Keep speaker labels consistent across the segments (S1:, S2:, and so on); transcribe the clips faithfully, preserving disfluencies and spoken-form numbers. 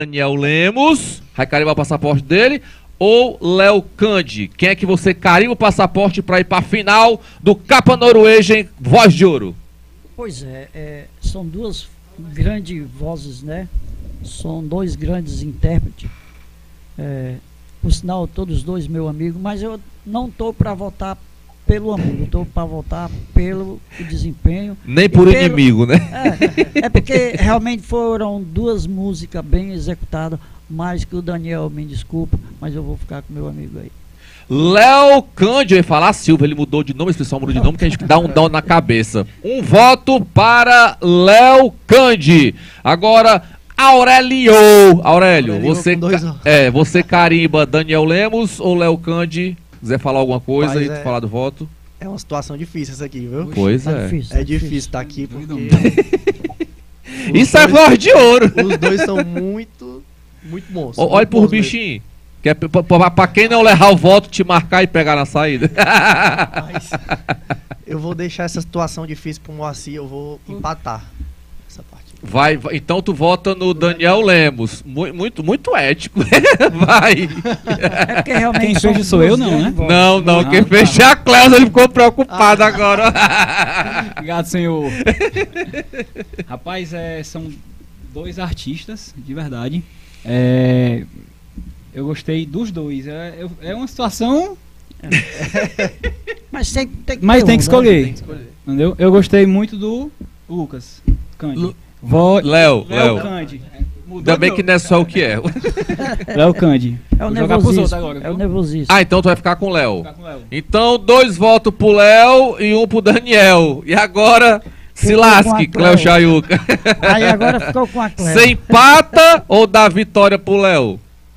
S1: Daniel Lemos, vai carimbar o passaporte dele, ou Léo Candi? Quem é que você carimba o passaporte para ir para a final do Capa Norwegian Voz de Ouro?
S2: Pois é, é, são duas grandes vozes, né? São dois grandes intérpretes. É, por sinal, todos dois meu amigo, mas eu não estou para votar pelo amigo, estou para votar pelo desempenho.
S1: Nem por
S2: pelo,
S1: inimigo, né?
S2: É, é porque realmente foram duas músicas bem executadas, mas que o Daniel, me desculpa, mas eu vou ficar com meu amigo aí.
S1: Léo Candi, eu ia falar Silva, ele mudou de nome, expressão mudou de nome, que a gente dá um down na cabeça. Um voto para Léo Candi. Agora, Aurélio. Aurélio,
S3: Aurélio
S1: você,
S3: dois...
S1: é, você carimba Daniel Lemos ou Léo Candi? Quiser falar alguma coisa e é... falar do voto?
S3: É uma situação difícil essa aqui, viu?
S1: Pois
S2: tá
S1: é.
S2: Difícil,
S3: é
S2: tá
S3: difícil estar tá aqui porque...
S1: Isso é voz de ouro.
S3: Os dois são muito, muito bons.
S1: O, olha por bichinho. Que é pra, pra, pra quem não levar o voto, te marcar e pegar na saída.
S3: Mas eu vou deixar essa situação difícil pro Moacir, eu vou empatar essa parte.
S1: Vai, vai, então tu vota no Daniel Lemos. Muito, muito, muito ético. Vai.
S2: É porque realmente
S4: quem fez sou eu, não, né?
S1: Não, não,
S4: Ah,
S1: quem
S4: tá.
S1: fez é a Cléudia, ele ficou preocupado
S4: Ah.
S1: agora.
S4: Obrigado, senhor. Rapaz, é, são dois artistas, de verdade. É, eu gostei dos dois. É, eu- é uma situação,
S2: Mas tem, tem que,
S4: mas
S2: ter
S4: tem
S2: um,
S4: que
S2: né?
S4: escolher.
S3: Tem que escolher.
S4: Entendeu? Eu gostei muito do Lucas Candi.
S1: Lu-
S4: Vo-
S1: Léo,
S4: Léo
S1: Léo.
S4: Candi. Mudou
S1: Ainda bem
S4: de
S1: que não é só o que é.
S4: novo. Léo Candi.
S2: É o
S4: Vou jogar pros outros
S2: nervosismo.
S4: agora,
S2: É o
S4: viu?
S2: nervosismo.
S1: Ah, então tu vai ficar com o Léo.
S4: Ficar com o Léo.
S1: Então, dois votos pro Léo e um pro Daniel. E agora, se
S2: Ficou com
S1: lasque,
S2: a
S1: Cléo
S2: Cléo.
S1: Chayuca.
S2: Aí agora ficou com a Cléo.
S1: Você empata ou dá vitória pro Léo?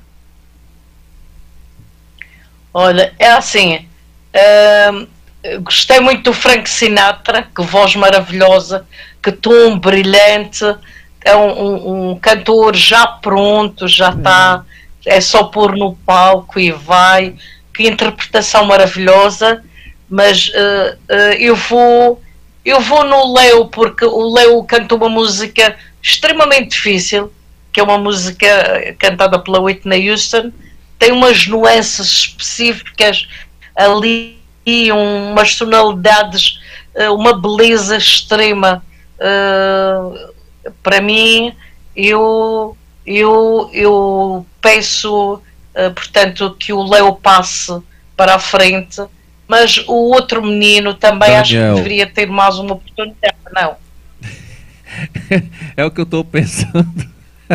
S5: Olha, é assim, hum, eu gostei muito do Frank Sinatra, que voz maravilhosa, que tom brilhante, é um, um- um cantor já pronto, já está, é só pôr no palco e vai, que interpretação maravilhosa, mas eh, eh, eu vou eu vou no Léo, porque o Léo canta uma música extremamente difícil, que é uma música cantada pela Whitney Houston, tem umas nuances específicas ali, umas tonalidades, eh, uma beleza extrema. Eh, Para mim, eu, eu, eu peço, eh, portanto, que o Léo passe para a frente, mas o outro menino também acho que
S1: Daniel.
S5: deveria ter mais uma oportunidade. Não.
S1: É o que eu tô pensando.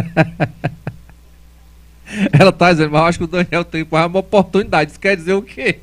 S1: Ela tá dizendo, mas eu acho que o Daniel tem mais uma oportunidade. Isso quer dizer o quê?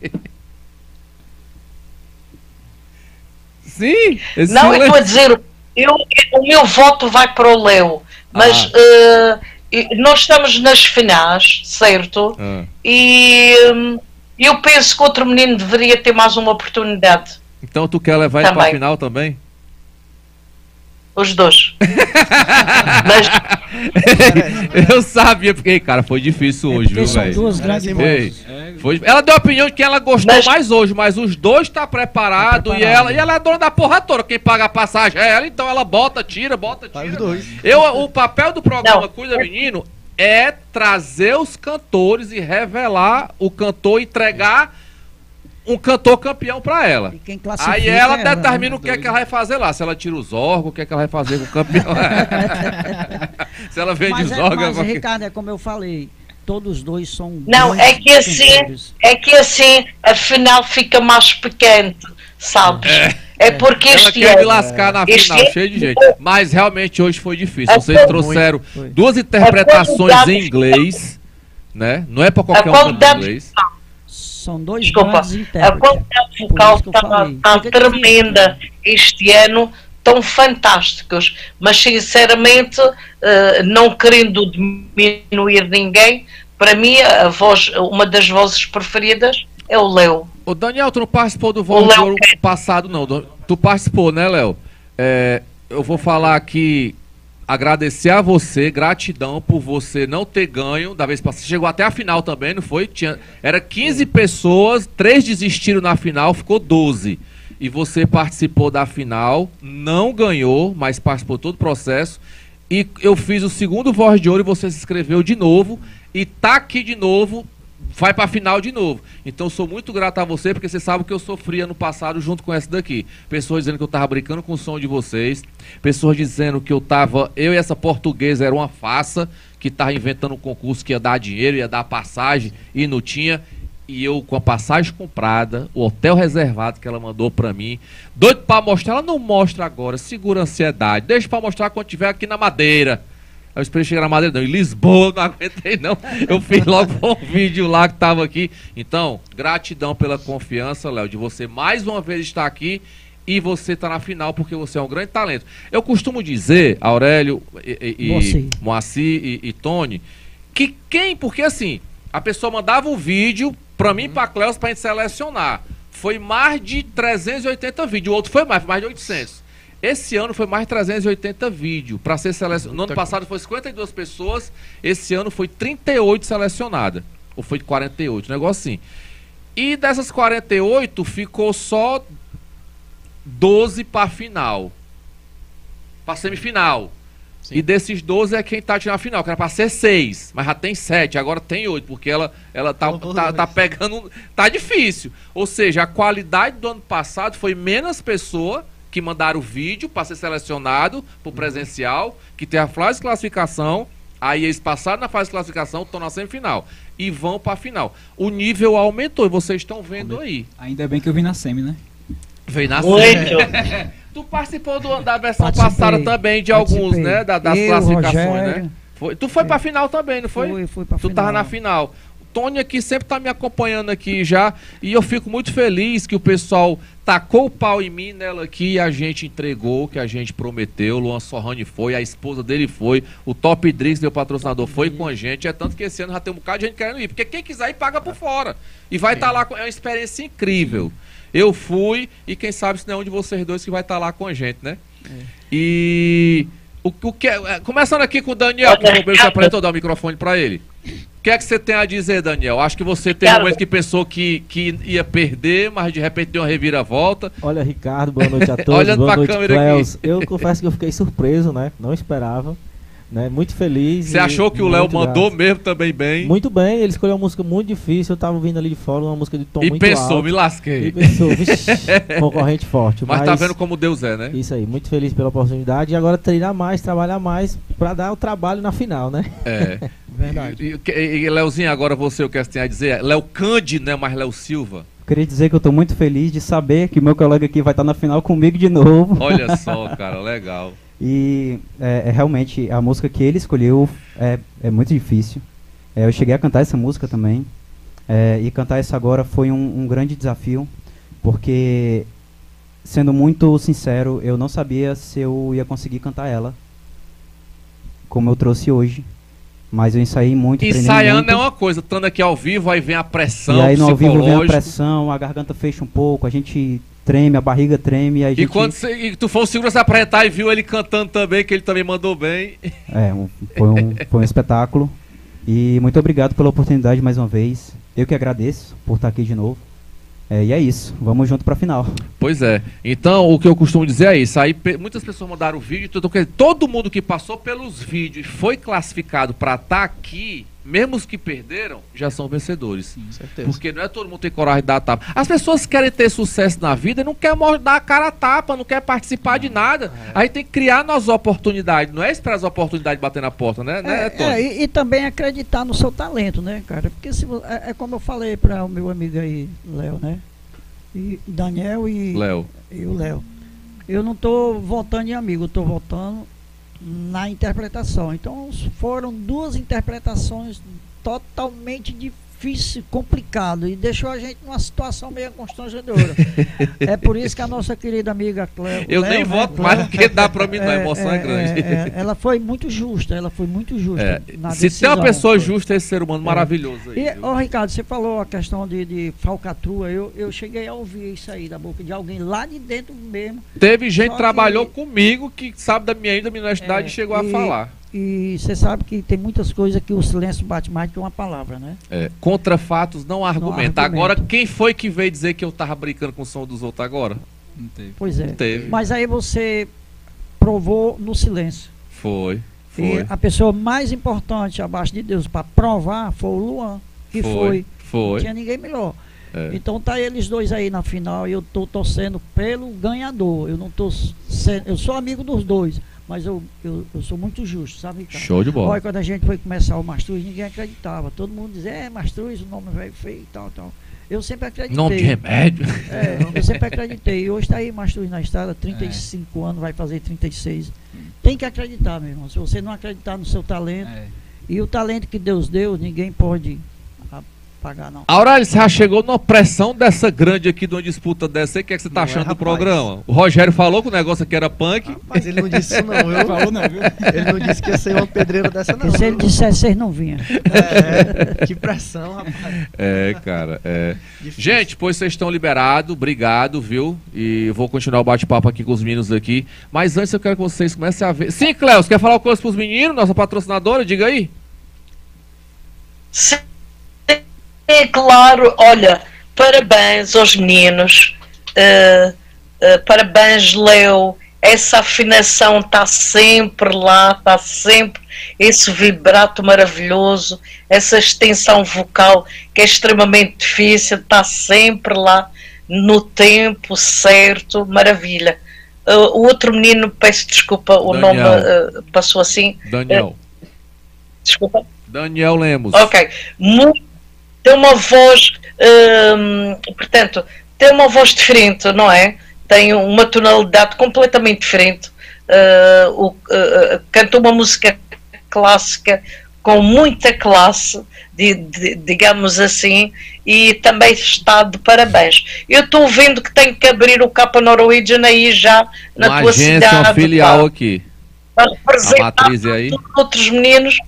S1: Sim? Esse
S5: Não, eu
S1: silêncio-
S5: estou a dizer, eu, o meu voto vai para o Léo, mas eh, e- nós estamos nas finais, certo?
S1: Ah.
S5: E hum, eu penso que outro menino deveria ter mais uma oportunidade.
S1: Então tu quer levar ele pra
S5: Também.
S1: final também?
S5: Os dois. Mas
S1: Eu sabia, porque, cara, foi difícil
S2: É
S1: hoje,
S2: porque
S1: viu,
S2: são
S1: velho?
S2: duas grandes
S3: Merecem
S2: vozes.
S1: Ei, foi- Ela deu a opinião de que ela gostou
S5: Mas-
S1: mais hoje, mas os dois tá preparado,
S2: Tá
S1: e,
S2: preparado.
S1: ela, e ela é dona da porra toda. Quem paga a passagem é ela, então ela bota, tira, bota,
S3: Vai
S1: tira.
S3: os dois.
S1: Eu, o papel do programa
S5: Não.
S1: Cuida Menino é trazer os cantores e revelar o cantor, entregar um cantor campeão pra ela.
S2: E quem classifica
S1: Aí ela
S2: é ela,
S1: determina
S2: né?
S1: o que é que ela vai fazer lá. Se ela tira os órgãos, o que é que ela vai fazer com o campeão. Se ela vende
S2: Mas,
S1: os
S2: é,
S1: órgãos.
S2: mas Ricardo, é como eu falei, todos dois são
S5: não,
S2: grandes
S5: é que assim,
S2: cantores.
S5: é que assim a final fica mais picante, sabes? É, porque
S1: Ela
S5: este
S1: quer me
S5: ano,
S1: lascar na
S5: Este
S1: final,
S5: ano-
S1: cheio de gente. Mas realmente hoje foi difícil.
S5: É
S1: Vocês
S5: muito.
S1: trouxeram
S2: Foi.
S1: duas interpretações
S5: quantidade-
S1: em inglês, né? Não é pra
S5: a
S1: qualquer um cantar
S5: quantidade
S1: inglês.
S2: São dois
S5: Desculpa,
S2: grandes
S5: a
S2: intérpretes.
S5: qualidade
S2: Por
S5: vocal
S2: isso que eu
S5: está
S2: falei.
S5: está
S2: Fica difícil,
S5: tremenda
S2: né?
S5: este ano, tão fantásticos, mas sinceramente, eh, não querendo diminuir ninguém, para mim a voz, uma das vozes preferidas é o Léo.
S1: Ô Daniel, tu não participou do Voz de
S5: Léo
S1: Ouro
S5: quer.
S1: passado, não. Tu participou, né, Léo? É, eu vou falar aqui, agradecer a você, gratidão por você não ter ganho da vez passada. Você chegou até a final também, não foi? Tinha, era quinze pessoas, três desistiram na final, ficou doze. E você participou da final, não ganhou, mas participou de todo o processo. E eu fiz o segundo Voz de Ouro e você se inscreveu de novo. E tá aqui de novo, vai pra final de novo. Então eu sou muito grato a você, porque você sabe que eu sofria no passado junto com essa daqui. Pessoas dizendo que eu tava brincando com o som de vocês. Pessoas dizendo que eu tava... Eu e essa portuguesa era uma farsa, que tava inventando um concurso que ia dar dinheiro, ia dar passagem, e não tinha. E eu, com a passagem comprada, o hotel reservado que ela mandou pra mim, doido pra mostrar, ela não mostra agora, segura a ansiedade, deixa pra mostrar quando tiver aqui na Madeira. Eu esperei chegar na Madeira, não, em Lisboa, não aguentei não, eu fiz logo um vídeo lá que tava aqui. Então, gratidão pela confiança, Léo, de você mais uma vez estar aqui e você tá na final, porque você é um grande talento. Eu costumo dizer, Aurélio, e, e,
S2: Moacir,
S1: Moacir e, e Tony, que quem, porque assim, a pessoa mandava o vídeo pra mim e pra Cleus pra gente selecionar. Foi mais de trezentos e oitenta vídeos. O outro foi mais, foi mais de oitocentos. Esse ano foi mais de trezentos e oitenta vídeos para ser selecionado. No ano passado foi cinquenta e duas pessoas. Esse ano foi trinta e oito selecionadas. Ou foi quarenta e oito, um negócio assim. E dessas quarenta e oito ficou só doze pra final. Pra semifinal. Sim. E desses doze é quem tá tirando a final, que era pra ser seis, mas já tem sete, agora tem oito, porque ela, ela tá, oh, tá, tá pegando. Tá difícil. Ou seja, a qualidade do ano passado foi menos pessoa que mandaram o vídeo para ser selecionado pro presencial, que tem a fase de classificação, aí eles passaram na fase de classificação, estão na semifinal e vão pra final. O nível aumentou e vocês estão vendo aí.
S4: Ainda bem que eu vim na semi, né?
S1: Veio na semi. Tu participou do, da versão Participei. passada também de Participei. alguns, né? Da, das Eu, classificações, Rogério, né? Foi, tu foi é. pra final também, não foi?
S2: Fui, fui pra
S1: tu
S2: final.
S1: Tu tava na final. O Tony aqui sempre tá me acompanhando aqui já. E eu fico muito feliz que o pessoal tacou o pau em mim nela aqui e a gente entregou o que a gente prometeu. O Luan Sorrani foi, a esposa dele foi, o Top Drix, meu patrocinador, foi com a gente. É tanto que esse ano já tem um bocado de gente querendo ir. Porque quem quiser ir, paga por fora. E vai estar tá lá, com, é uma experiência incrível. Eu fui e quem sabe se não é um de vocês dois que vai estar tá lá com a gente, né? É. E o, o que é, começando aqui com o Daniel, que o Romeu se apresentou, dar o microfone para ele. O que é que você tem a dizer, Daniel? Acho que você teve um momento que pensou que, que ia perder, mas de repente deu uma reviravolta.
S6: Olha, Ricardo, boa noite a todos. Olhando boa noite, Cleus. Eu confesso que eu fiquei surpreso, né? Não esperava. Né? Muito feliz.
S1: Você achou que o Léo mandou grato. mesmo também bem?
S6: Muito bem, ele escolheu uma música muito difícil. Eu tava ouvindo ali de fora uma música de tom
S1: e
S6: muito
S1: pensou,
S6: alto.
S1: me lasquei.
S6: E pensou, vixi, concorrente forte.
S1: Mas, mas tá vendo como Deus é, né?
S6: Isso aí, muito feliz pela oportunidade. E agora treinar mais, trabalhar mais pra dar o trabalho na final, né?
S1: É. Verdade. E, e, e Léozinho, agora você, o que você tem a dizer? Léo Cândido, né? Mas Léo Silva.
S7: Queria dizer que eu tô muito feliz de saber que meu colega aqui vai estar na final comigo de novo.
S1: Olha só, cara, legal.
S7: E é, é, realmente a música que ele escolheu é, é muito difícil. É, eu cheguei a cantar essa música também. É, e cantar essa agora foi um, um grande desafio, porque, sendo muito sincero, eu não sabia se eu ia conseguir cantar ela como eu trouxe hoje. Mas eu ensaiei muito,
S1: ensaiando
S7: muito.
S1: É uma coisa, estando aqui ao vivo, aí vem a pressão,
S7: e aí no ao vivo vem a pressão, a garganta fecha um pouco, a gente treme, a barriga treme. A gente...
S1: E quando cê, e tu foi o segundo a se apresentar e viu ele cantando também, que ele também mandou bem.
S7: É, um, foi, um, foi um espetáculo. E muito obrigado pela oportunidade mais uma vez. Eu que agradeço por estar aqui de novo. É, e é isso, vamos junto pra final.
S1: Pois é, então o que eu costumo dizer é isso. Aí muitas pessoas mandaram o vídeo, todo, todo mundo que passou pelos vídeos e foi classificado pra estar aqui, mesmo os que perderam, já são vencedores. Sim, certeza. Porque não é todo mundo que tem coragem de dar a tapa. As pessoas querem ter sucesso na vida e não querem dar a cara a tapa, não querem participar não, de nada. É. Aí tem que criar nas oportunidades, não é esperar as oportunidades bater na porta, né?
S2: É,
S1: né
S2: é, e, e também acreditar no seu talento, né, cara? Porque se, é, é como eu falei para o meu amigo aí, Léo, né? E Daniel e,
S1: Léo.
S2: e o Léo. Eu não estou votando em amigo, eu estou votando na interpretação. Então foram duas interpretações totalmente difíceis, complicado, e deixou a gente numa situação meio constrangedora. É por isso que a nossa querida amiga Cléo,
S1: eu
S2: Léo,
S1: nem
S2: né,
S1: voto
S2: Cléo,
S1: mais do que dá para mim, não, a
S2: é,
S1: emoção é, é grande.
S2: É, é, ela foi muito justa, ela foi muito justa.
S1: É,
S2: na
S1: se
S2: decisão,
S1: tem uma pessoa
S2: foi.
S1: justa, é esse ser humano é. maravilhoso aí.
S2: E, ó, Ricardo, você falou a questão de, de falcatrua, eu, eu cheguei a ouvir isso aí da boca de alguém lá de dentro mesmo.
S1: Teve gente que trabalhou
S2: que,
S1: comigo que sabe da minha ainda da minha universidade é, e chegou
S2: e,
S1: a falar.
S2: E você sabe que tem muitas coisas que o silêncio bate mais do que uma palavra, né?
S1: É, contra fatos não argumenta. Agora, quem foi que veio dizer que eu tava brincando com o som dos outros agora?
S4: Não teve.
S2: Pois é.
S1: Não teve.
S2: Mas aí você provou no silêncio.
S1: Foi.
S2: Foi. E a pessoa mais importante abaixo de Deus para provar foi o Luan, que foi.
S1: Foi. foi.
S2: Não tinha ninguém melhor.
S1: É.
S2: Então tá eles dois aí na final e eu tô torcendo pelo ganhador. Eu não tô sendo, eu sou amigo dos dois, mas eu, eu, eu sou muito justo, sabe, Ricardo?
S1: Show de bola.
S2: Olha, quando a gente foi começar o Mastruz, ninguém acreditava. Todo mundo dizia, é, Mastruz, o nome velho feio e tal, tal. Eu sempre acreditei.
S1: Nome de remédio.
S2: É, eu sempre acreditei. E hoje está aí Mastruz na estrada, trinta e cinco é. anos, vai fazer trinta e seis. Tem que acreditar, meu irmão. Se você não acreditar no seu talento, é. e o talento que Deus deu, ninguém pode pagar, não.
S1: Aurélio, você já chegou numa pressão dessa grande aqui, de uma disputa dessa aí, o que, é que você tá não achando é, do programa? O Rogério falou que o negócio aqui era punk.
S3: Mas ele não disse isso não, viu? Falou não, viu? Ele não disse que ia ser uma pedreira dessa não.
S2: Se ele dissesse, vocês não vinham.
S3: É, que pressão, rapaz.
S1: É, cara, é. Gente, pois vocês estão liberados, obrigado, viu? E vou continuar o bate-papo aqui com os meninos aqui. Mas antes eu quero que vocês comecem a ver... Sim, Cléo, você quer falar uma coisa pros meninos, nossa patrocinadora? Diga aí.
S5: Sim. É claro, olha, parabéns aos meninos, uh, uh, parabéns, Leo, essa afinação está sempre lá, está sempre, esse vibrato maravilhoso, essa extensão vocal que é extremamente difícil, está sempre lá, no tempo certo, maravilha. Uh, o outro menino, peço desculpa, o
S1: Daniel.
S5: nome uh, passou assim.
S1: Daniel.
S5: Uh, desculpa.
S1: Daniel Lemos.
S5: Ok, muito. Tem uma voz, hum, portanto, tem uma voz diferente, não é? Tem uma tonalidade completamente diferente. Uh, o, uh, canta uma música clássica com muita classe, de, de, digamos assim, e também está de parabéns. Eu estou vendo que tem que abrir o Capa Norwegian aí já na
S1: uma
S5: tua
S1: agência,
S5: cidade.
S1: Uma filial tá? Aqui.
S5: Para representar
S1: a matriz aí.
S5: Outros meninos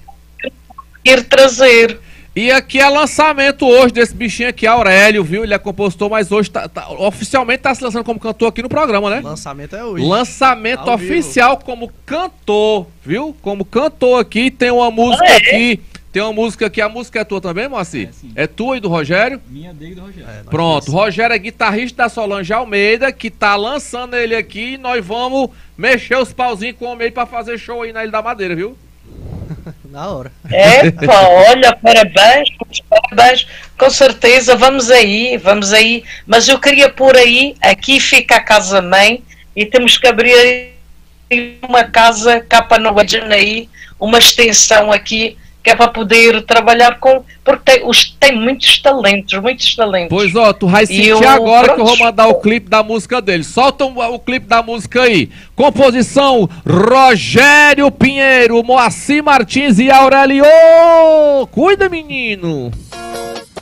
S5: ir trazer.
S1: E aqui é lançamento hoje desse bichinho aqui, Aurélio, viu? Ele é compositor, mas hoje tá, tá, oficialmente tá se lançando como cantor aqui no programa, né?
S3: Lançamento é hoje.
S1: Lançamento Ao oficial vivo. Como cantor, viu? Como cantor aqui, tem uma música ah, é? aqui, tem uma música aqui, a música é tua também, Moacir? É, é tua e do Rogério?
S4: Minha dele e do Rogério. É,
S1: Pronto, Rogério é guitarrista da Solange Almeida, que tá lançando ele aqui, e nós vamos mexer os pauzinhos com o homem aí pra fazer show aí na Ilha da Madeira, viu?
S3: Na hora.
S5: É, pá, olha, parabéns, parabéns, com certeza, vamos aí, vamos aí, mas eu queria pôr aí, aqui fica a casa-mãe e temos que abrir uma casa Capa Norwegian aí, uma extensão aqui, que é para poder trabalhar com, porque tem, os, tem muitos talentos, muitos talentos.
S1: Pois ó, tu vai sentir eu, agora pronto. Que eu vou mandar o clipe da música dele. Solta o, o clipe da música aí. Composição Rogério Pinheiro, Moacir Martins e Aurélio. Cuida, menino.